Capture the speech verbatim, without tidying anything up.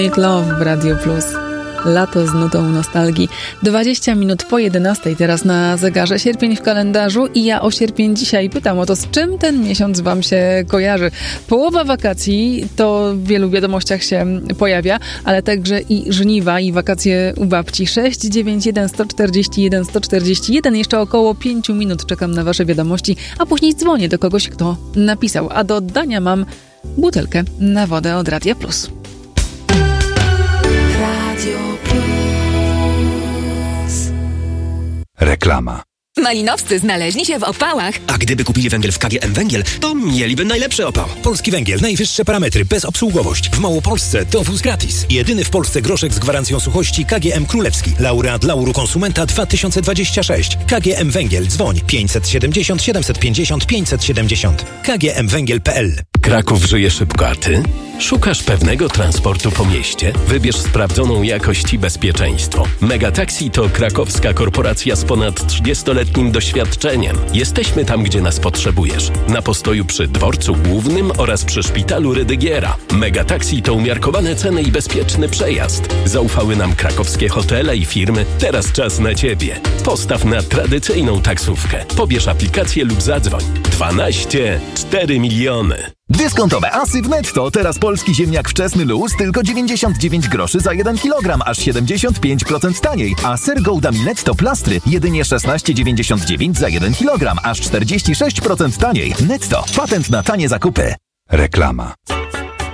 Make Love w Radio Plus. Lato z nutą nostalgii. dwadzieścia minut po jedenastej teraz na zegarze. Sierpień w kalendarzu i ja o sierpień dzisiaj pytam o to, z czym ten miesiąc wam się kojarzy. Połowa wakacji to w wielu wiadomościach się pojawia, ale także i żniwa i wakacje u babci. sześć dziewięć jeden sto czterdzieści jeden sto czterdzieści jeden. Jeszcze około pięciu minut czekam na wasze wiadomości, a później dzwonię do kogoś, kto napisał. A do oddania mam butelkę na wodę od Radia Plus. Reklama. Malinowscy znaleźli się w opałach. A gdyby kupili węgiel w K G M Węgiel, to mieliby najlepszy opał. Polski Węgiel. Najwyższe parametry. Bezobsługowość. W Małopolsce dowóz gratis. Jedyny w Polsce groszek z gwarancją suchości K G M Królewski. Laureat Lauru Konsumenta dwa tysiące dwadzieścia sześć. K G M Węgiel. Dzwoń pięćset siedemdziesiąt siedemset pięćdziesiąt pięćset siedemdziesiąt. K G M Węgiel kropka P L. Kraków żyje szybko, a ty? Szukasz pewnego transportu po mieście? Wybierz sprawdzoną jakość i bezpieczeństwo. Megataxi to krakowska korporacja z ponad trzydziestoletnim doświadczeniem. Jesteśmy tam, gdzie nas potrzebujesz. Na postoju przy dworcu głównym oraz przy szpitalu Rydygiera. Megataxi to umiarkowane ceny i bezpieczny przejazd. Zaufały nam krakowskie hotele i firmy. Teraz czas na ciebie. Postaw na tradycyjną taksówkę. Pobierz aplikację lub zadzwoń. dwanaście cztery miliony. Dyskontowe asy w Netto. Teraz polski ziemniak wczesny luz tylko dziewięćdziesiąt dziewięć groszy za jeden kilogram, aż siedemdziesiąt pięć procent taniej. A ser Gouda Netto plastry jedynie szesnaście dziewięćdziesiąt dziewięć za jeden kilogram, aż czterdzieści sześć procent taniej. Netto. Patent na tanie zakupy. Reklama.